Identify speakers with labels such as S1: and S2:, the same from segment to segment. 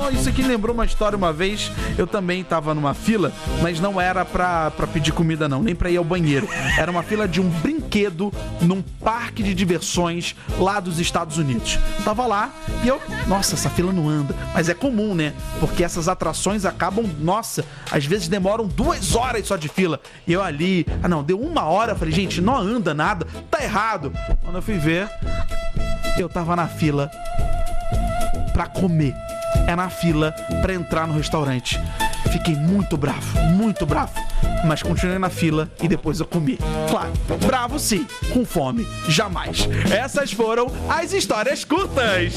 S1: isso aqui lembrou uma história uma vez. Eu também tava numa fila, mas não era pra pedir comida não, nem pra ir ao banheiro. Era uma fila de um brinquedo num parque de diversões lá dos Estados Unidos. Tava lá e eu... Nossa, essa fila não anda. Mas é comum, né? Porque essas atrações acabam... Nossa, às vezes demoram 2 horas só de fila. E eu ali... Ah, não, deu 1 hora. Falei, gente, não anda nada. Tá errado. Quando eu fui ver, eu tava na fila pra comer. É na fila pra entrar no restaurante. Fiquei muito bravo, mas continuei na fila e depois eu comi. Claro, bravo sim, com fome, jamais. Essas foram as histórias curtas.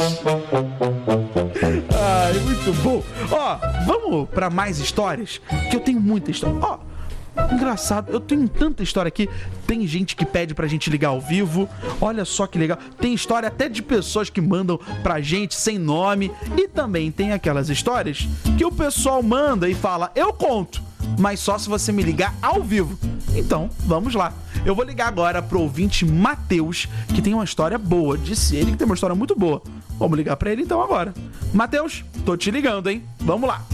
S1: Ai, muito bom. Ó, vamos pra mais histórias? Que eu tenho muita história. Ó, engraçado, eu tenho tanta história aqui. Tem gente que pede pra gente ligar ao vivo. Olha só que legal. Tem história até de pessoas que mandam pra gente sem nome. E também tem aquelas histórias que o pessoal manda e fala, eu conto, mas só se você me ligar ao vivo. Então, vamos lá. Eu vou ligar agora pro ouvinte Matheus, que tem uma história boa. Disse ele que tem uma história muito boa. Vamos ligar pra ele então agora. Matheus, tô te ligando, hein? Vamos lá.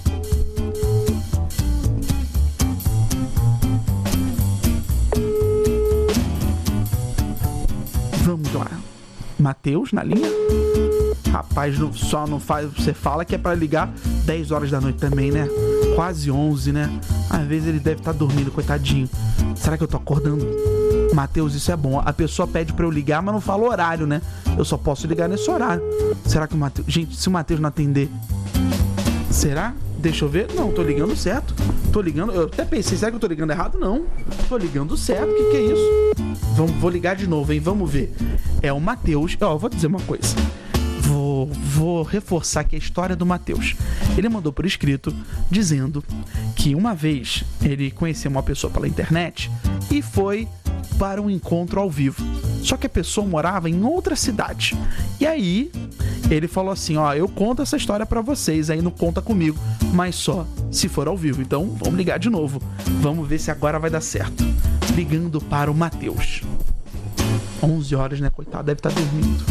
S1: Vamos lá. Matheus, na linha? Rapaz, só não faz... Você fala que é pra ligar 10 horas da noite também, né? Quase 11, né? Às vezes ele deve estar dormindo, coitadinho. Será que eu tô acordando? Matheus, isso é bom. A pessoa pede pra eu ligar, mas não fala o horário, né? Eu só posso ligar nesse horário. Será que o Matheus... Gente, se o Matheus não atender... Será? Deixa eu ver. Não, tô ligando certo. Tô ligando... Eu até pensei, será que eu tô ligando errado? Não. Tô ligando certo. O que é isso? Vou ligar de novo, hein? Vamos ver. É o Matheus. Ó, eu vou dizer uma coisa. Vou reforçar aqui a história do Matheus. Ele mandou por escrito dizendo que uma vez ele conheceu uma pessoa pela internet e foi para um encontro ao vivo. Só que a pessoa morava em outra cidade. E aí ele falou assim, ó, eu conto essa história pra vocês, aí não conta comigo, mas só se for ao vivo. Então vamos ligar de novo. Vamos ver se agora vai dar certo. Ligando para o Matheus. 11 horas, né, coitado? Deve estar dormindo.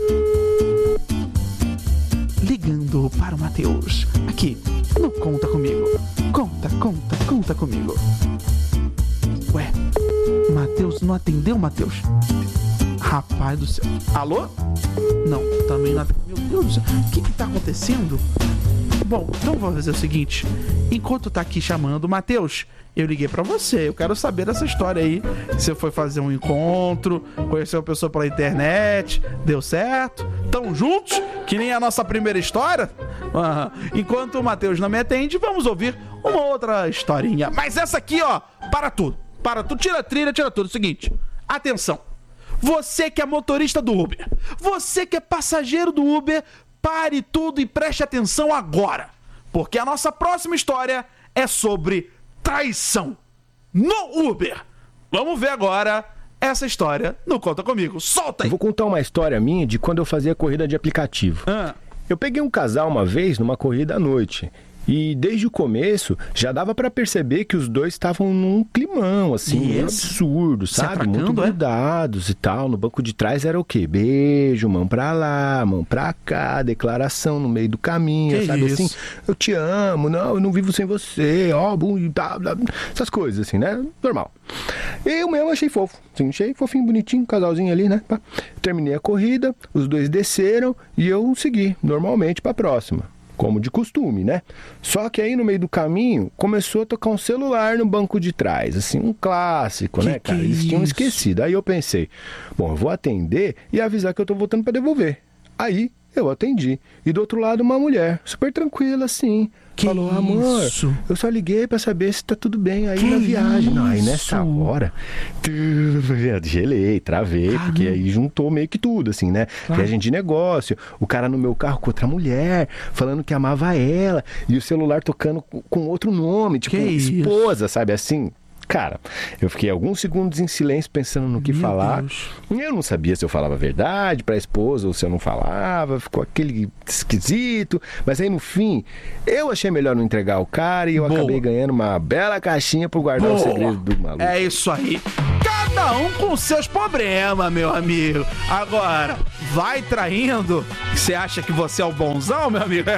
S1: Ligando para o Matheus. Aqui, não conta comigo. Conta comigo. Ué, Matheus não atendeu, Matheus? Rapaz do céu. Alô? Não, também não atendeu. Meu Deus do céu. O que tá acontecendo? Bom, então vamos fazer o seguinte. Enquanto tá aqui chamando o Matheus, eu liguei pra você. Eu quero saber dessa história aí. Você foi fazer um encontro, conheceu uma pessoa pela internet, deu certo? Tão juntos? Que nem a nossa primeira história? Enquanto o Matheus não me atende, vamos ouvir uma outra historinha. Mas essa aqui, ó, para tudo. Tira a trilha, tira tudo. Seguinte, atenção. Você que é motorista do Uber, você que é passageiro do Uber, pare tudo e preste atenção agora. Porque a nossa próxima história é sobre traição no Uber. Vamos ver agora essa história no Conta Comigo. Solta aí!
S2: Eu vou contar uma história minha de quando eu fazia corrida de aplicativo. Eu peguei um casal uma vez numa corrida à noite. E desde o começo já dava pra perceber que os dois estavam num climão, assim, meio absurdo, sabe? Muito grudados e tal. No banco de trás era o quê? Beijo, mão pra lá, mão pra cá, declaração no meio do caminho, sabe? Assim, eu te amo, não, eu não vivo sem você, ó, essas coisas, assim, né? Normal. Eu mesmo achei fofo, assim, achei fofinho, bonitinho, casalzinho ali, né? Terminei a corrida, os dois desceram e eu segui normalmente pra próxima. Como de costume, né? Só que aí no meio do caminho começou a tocar um celular no banco de trás, assim, um clássico, né, cara? Eles tinham esquecido. Aí eu pensei, bom, eu vou atender e avisar que eu tô voltando pra devolver. Aí eu atendi. E do outro lado uma mulher, super tranquila, assim. Falou, amor, eu só liguei pra saber se tá tudo bem aí na viagem. Não, aí nessa hora, gelei, travei, porque aí juntou meio que tudo, assim, né? Viagem de negócio, o cara no meu carro com outra mulher, falando que amava ela, e o celular tocando com outro nome, tipo, esposa, sabe, assim. Cara, eu fiquei alguns segundos em silêncio pensando no que falar. Eu não sabia se eu falava a verdade pra esposa ou se eu não falava. Ficou aquele esquisito. Mas aí no fim, eu achei melhor não entregar o cara e eu acabei ganhando uma bela caixinha por guardar o segredo do maluco.
S1: É isso aí. Cada um com seus problemas, meu amigo. Agora, vai traindo, você acha que você é o bonzão, meu amigo?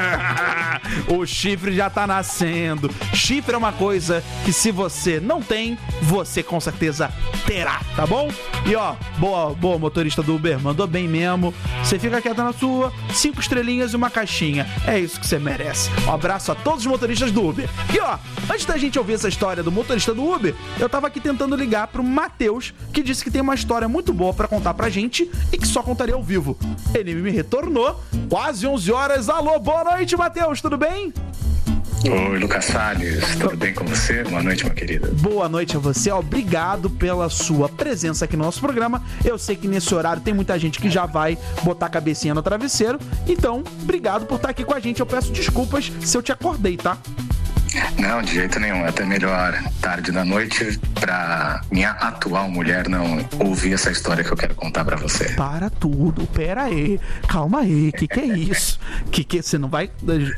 S1: O chifre já tá nascendo. Chifre é uma coisa que se você não tem, você com certeza terá, tá bom? E ó, boa motorista do Uber, mandou bem mesmo. Você fica quieta na sua, 5 estrelinhas e uma caixinha. É isso que você merece. Um abraço a todos os motoristas do Uber. E ó, antes da gente ouvir essa história do motorista do Uber, eu tava aqui tentando ligar pro Matheus, que disse que tem uma história muito boa pra contar pra gente e que só contaria ao vivo. Ele me retornou, quase 11 horas. Alô, boa noite, Matheus, tudo bem?
S3: Oi, Lucas Salles, tudo bem com você? Boa noite, meu querido.
S1: Boa noite a você, obrigado pela sua presença aqui no nosso programa. Eu sei que nesse horário tem muita gente que já vai botar a cabecinha no travesseiro, então, obrigado por estar aqui com a gente. Eu peço desculpas se eu te acordei, tá?
S3: Não, de jeito nenhum, é até melhor tarde da noite pra minha atual mulher não ouvir essa história que eu quero contar pra você.
S1: Para tudo, pera aí, calma aí, que é isso? Que você não vai...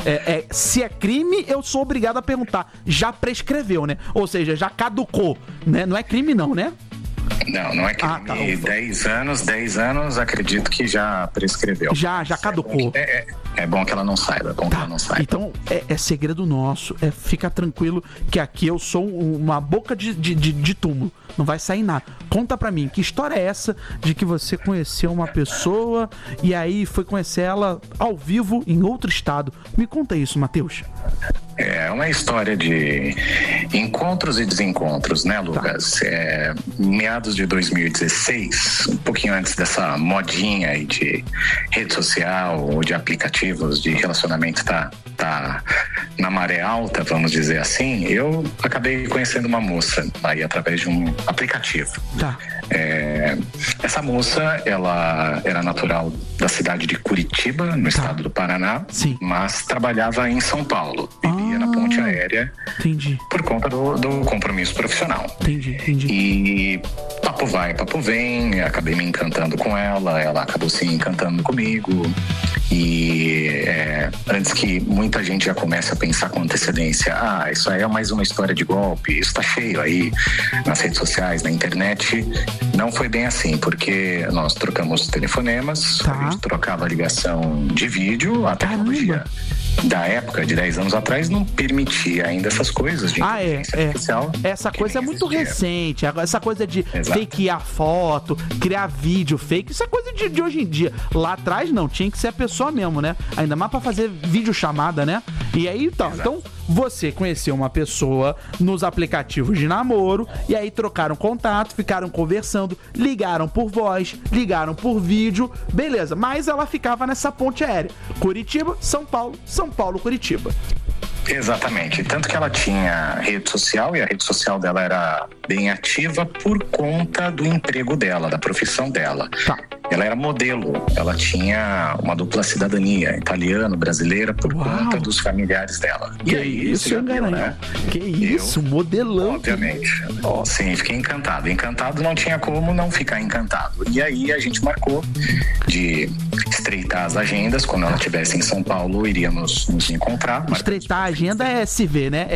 S1: se é crime, eu sou obrigado a perguntar, já prescreveu, né? Ou seja, já caducou, né? Não é crime não, né?
S3: Não é crime. Tá, 10 anos, acredito que já prescreveu.
S1: Já caducou.
S3: É bom que ela não saiba, que ela não saiba.
S1: Então, é segredo nosso, fica tranquilo que aqui eu sou uma boca de túmulo, não vai sair nada. Conta pra mim, que história é essa de que você conheceu uma pessoa e aí foi conhecer ela ao vivo em outro estado? Me conta isso, Matheus.
S3: É uma história de encontros e desencontros, né, Lucas? Meados de 2016, um pouquinho antes dessa modinha aí de rede social ou de aplicativos de relacionamento tá na maré alta, vamos dizer assim, eu acabei conhecendo uma moça aí através de um aplicativo.
S1: Tá.
S3: Essa moça, ela era natural da cidade de Curitiba, no estado do Paraná,
S1: sim,
S3: mas trabalhava em São Paulo, vivia na ponte aérea.
S1: Entendi.
S3: Por conta do compromisso profissional.
S1: Entendi.
S3: E papo vai, papo vem, acabei me encantando com ela acabou se encantando comigo. E antes que muita gente já comece a pensar com antecedência, isso aí é mais uma história de golpe, isso tá cheio aí nas redes sociais, na internet. Não foi bem assim, porque nós trocamos telefonemas, a gente trocava ligação de vídeo, a tecnologia da época, de 10 anos atrás, não permitia ainda essas coisas de inteligência artificial.
S1: Essa coisa é muito recente, essa coisa de fakear foto, criar vídeo fake, isso é coisa de hoje em dia. Lá atrás não, tinha que ser a pessoa mesmo, né? Ainda mais pra fazer videochamada, né? E aí, então você conheceu uma pessoa nos aplicativos de namoro e aí trocaram contato, ficaram conversando, ligaram por voz, ligaram por vídeo, beleza, mas ela ficava nessa ponte aérea, Curitiba, São Paulo, Curitiba.
S3: Exatamente, tanto que ela tinha rede social e a rede social dela era bem ativa por conta do emprego dela, da profissão dela. Ela era modelo, ela tinha uma dupla cidadania, italiano-brasileira, por conta dos familiares dela.
S1: Que isso, né? Que isso, modelão.
S3: Obviamente. Sim, fiquei encantado. Encantado não tinha como não ficar encantado. E aí a gente marcou de estreitar as agendas. Quando ela estivesse em São Paulo, iríamos nos encontrar.
S1: Estreitar a agenda é se ver, né?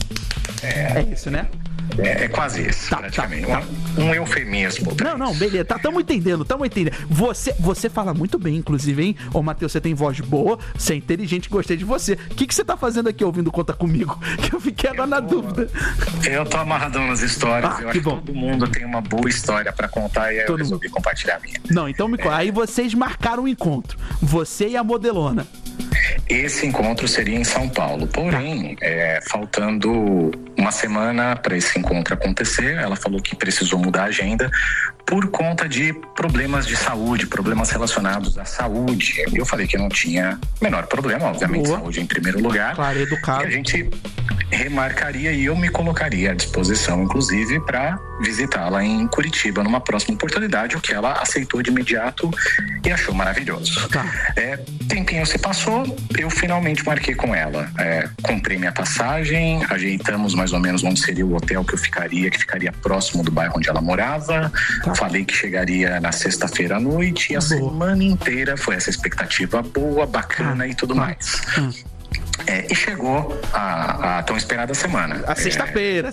S1: É isso, né?
S3: É quase isso, praticamente. Um eufemismo.
S1: Não, beleza. Tamo entendendo. Você fala muito bem, inclusive, hein? Ô, Matheus, você tem voz boa, você é inteligente, gostei de você. O que você tá fazendo aqui ouvindo Conta Comigo? Que eu fiquei agora na dúvida.
S3: Eu tô amarradão nas histórias. Eu acho que todo mundo tem uma boa história pra contar e aí eu resolvi compartilhar a minha.
S1: Não, então me conta. Aí vocês marcaram um encontro. Você e a modelona.
S3: Esse encontro seria em São Paulo, porém, faltando uma semana para esse encontro acontecer, ela falou que precisou mudar a agenda por conta de problemas de saúde, problemas relacionados à saúde. Eu falei que não tinha menor problema, obviamente, saúde em primeiro lugar.
S1: Claro, educado.
S3: E a gente remarcaria e eu me colocaria à disposição, inclusive, para visitá-la em Curitiba numa próxima oportunidade, o que ela aceitou de imediato e achou maravilhoso. Tempinho se passou, eu finalmente marquei com ela. Comprei minha passagem, ajeitamos mais ou menos onde seria o hotel que ficaria próximo do bairro onde ela morava. Falei que chegaria na sexta-feira à noite e a semana inteira foi essa expectativa boa, bacana e tudo mais. E chegou a tão esperada semana.
S1: A sexta-feira.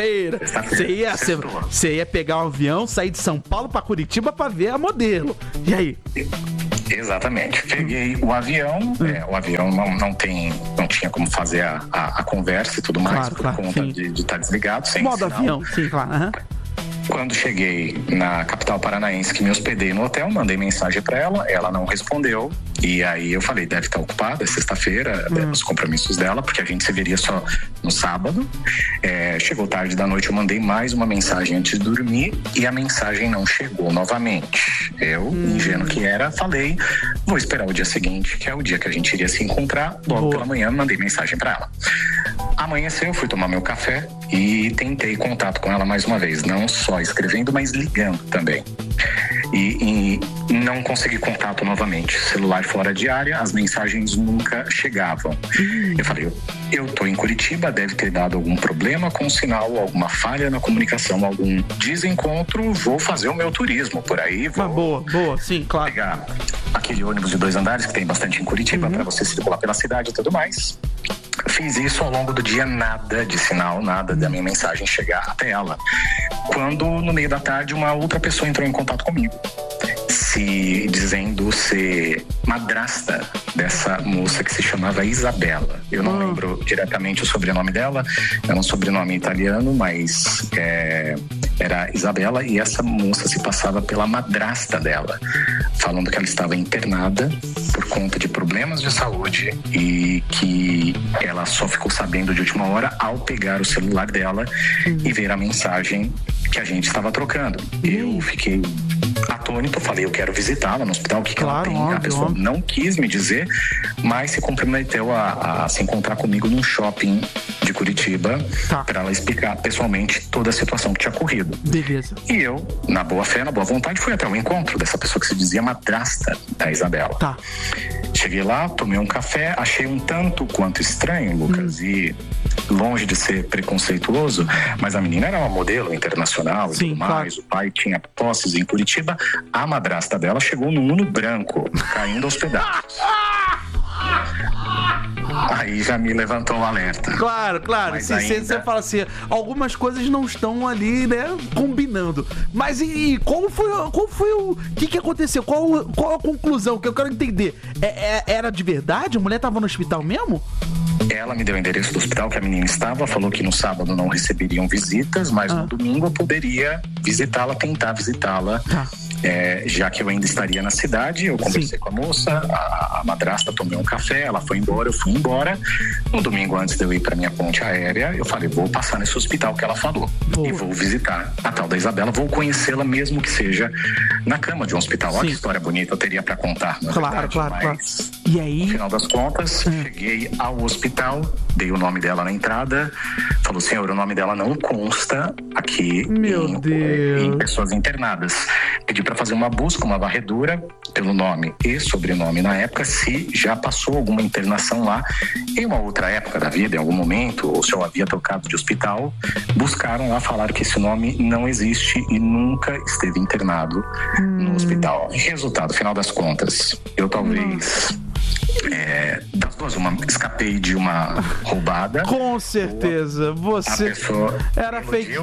S1: Você ia pegar um avião, sair de São Paulo pra Curitiba pra ver a modelo. E aí?
S3: Exatamente. Peguei o avião. O avião não tinha como fazer a conversa e tudo mais, por conta de estar desligado, sem
S1: modo
S3: sinal.
S1: Avião, sim, claro.
S3: Quando cheguei na capital paranaense, que me hospedei no hotel, mandei mensagem para ela não respondeu. E aí eu falei, deve estar ocupada, é sexta-feira, os compromissos dela, porque a gente se veria só no sábado. Chegou tarde da noite, eu mandei mais uma mensagem antes de dormir e a mensagem não chegou novamente. Eu, ingênuo que era, falei, vou esperar o dia seguinte, que é o dia que a gente iria se encontrar. Logo pela manhã, mandei mensagem para ela. Amanheceu, eu fui tomar meu café e tentei contato com ela mais uma vez, não só escrevendo, mas ligando também. E não consegui contato novamente. Celular fora de área, as mensagens nunca chegavam. Eu falei, eu tô em Curitiba, deve ter dado algum problema com o sinal, alguma falha na comunicação, algum desencontro, vou fazer o meu turismo por aí. Vou
S1: boa, sim, claro.
S3: Pegar aquele ônibus de 2 andares que tem bastante em Curitiba para você circular pela cidade e tudo mais. Fiz isso ao longo do dia, nada de sinal, nada da minha mensagem chegar até ela. Quando, no meio da tarde, uma outra pessoa entrou em contato comigo, dizendo ser madrasta dessa moça que se chamava Isabela. Eu não lembro diretamente o sobrenome dela, era um sobrenome italiano, mas era Isabela, e essa moça se passava pela madrasta dela, falando que ela estava internada por conta de problemas de saúde e que ela só ficou sabendo de última hora ao pegar o celular dela e ver a mensagem que a gente estava trocando. Eu fiquei atônito, falei, eu quero visitá-la no hospital, o que ela tem? A pessoa não quis me dizer, mas se comprometeu a se encontrar comigo num shopping de Curitiba para ela explicar pessoalmente toda a situação que tinha ocorrido.
S1: Beleza.
S3: E eu, na boa fé, na boa vontade, fui até o encontro dessa pessoa que se dizia madrasta da Isabela. Cheguei lá, tomei um café, achei um tanto quanto estranho, Lucas, e longe de ser preconceituoso, mas a menina era uma modelo internacional e tudo mais, o pai tinha posses em Curitiba, a madrasta dela chegou no Uno branco, caindo aos pedaços. Aí já me levantou o alerta.
S1: Claro. Você fala assim, algumas coisas não estão ali, né, combinando. Mas e qual foi o que aconteceu? Qual a conclusão que eu quero entender? Era de verdade? A mulher estava no hospital mesmo?
S3: Ela me deu o endereço do hospital que a menina estava, falou que no sábado não receberiam visitas, mas no domingo eu poderia visitá-la, tentar visitá-la. Já que eu ainda estaria na cidade, eu conversei com a moça, a madrasta, tomei um café, ela foi embora, eu fui embora. No domingo, antes de eu ir para minha ponte aérea, eu falei, vou passar nesse hospital que ela falou. E vou visitar a tal da Isabela, vou conhecê-la mesmo que seja na cama de um hospital. Olha que história bonita eu teria para contar, na verdade. Claro.
S1: E aí?
S3: No final das contas, cheguei ao hospital, dei o nome dela na entrada, falou, senhor, o nome dela não consta aqui em pessoas internadas. Pedi para fazer uma busca, uma varredura pelo nome e sobrenome na época, se já passou alguma internação lá em uma outra época da vida, em algum momento, ou se eu havia trocado de hospital. Buscaram lá, falaram que esse nome não existe e nunca esteve internado no hospital. Resultado, final das contas, eu talvez... das duas, escapei de uma roubada.
S1: Com certeza, você era fake.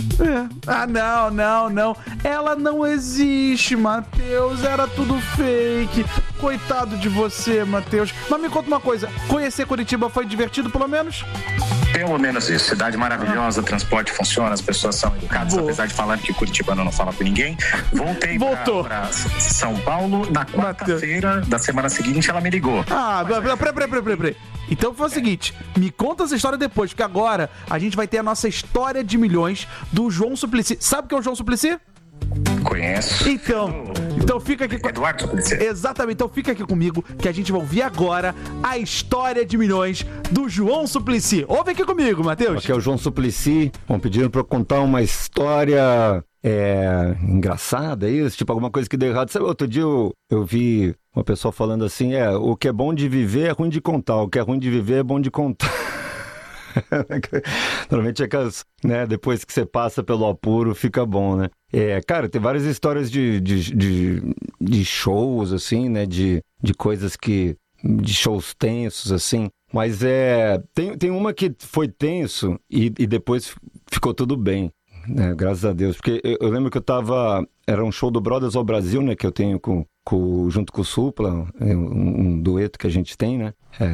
S1: Não. Ela não existe, Matheus. Era tudo fake. Coitado de você, Matheus. Mas me conta uma coisa: conhecer Curitiba foi divertido, pelo menos?
S3: Pelo menos isso. Cidade maravilhosa, transporte funciona, as pessoas são educadas, apesar de falar que curitibano não fala com ninguém. Voltei pra São Paulo. Na quarta-feira da semana seguinte, ela me ligou.
S1: Peraí. Então foi o seguinte, me conta essa história depois, porque agora a gente vai ter a nossa história de milhões do João Suplicy. Sabe o que é o João Suplicy?
S3: Conheço.
S1: Então fica aqui com...
S3: Eduardo Suplicy.
S1: Exatamente, então fica aqui comigo que a gente vai ouvir agora a história de milhões do João Suplicy. Ouve aqui comigo, Matheus.
S2: Aqui é o João Suplicy. Vão pedindo pra eu contar uma história engraçada, isso? Tipo, alguma coisa que deu errado. Sabe, outro dia eu vi uma pessoa falando assim, o que é bom de viver é ruim de contar, o que é ruim de viver é bom de contar. Normalmente depois que você passa pelo apuro, fica bom, né? Cara, tem várias histórias de shows, assim, né? De coisas que
S4: de shows tensos, assim. Mas tem uma que foi tenso e depois ficou tudo bem, né? Graças a Deus. Porque eu lembro que era um show do Brothers ao Brasil, né? Que eu tenho junto com o Supla, um dueto que a gente tem, né?